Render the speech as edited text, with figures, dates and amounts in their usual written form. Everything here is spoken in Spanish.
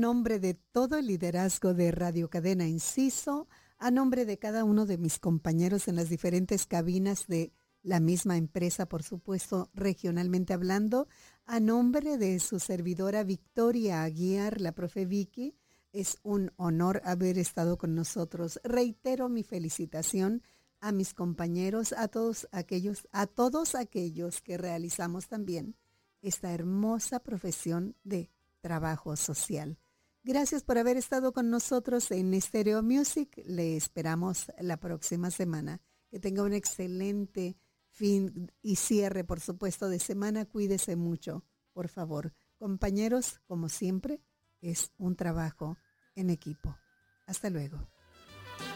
nombre de todo el liderazgo de Radio Cadena Inciso, a nombre de cada uno de mis compañeros en las diferentes cabinas de la misma empresa, por supuesto, regionalmente hablando, a nombre de su servidora Victoria Aguiar, la profe Vicky, es un honor haber estado con nosotros. Reitero mi felicitación a mis compañeros, a todos aquellos que realizamos también esta hermosa profesión de trabajo social. Gracias por haber estado con nosotros en Stereo Music. Le esperamos la próxima semana. Que tenga un excelente fin y cierre, por supuesto, de semana. Cuídese mucho, por favor. Compañeros, como siempre, es un trabajo en equipo. Hasta luego.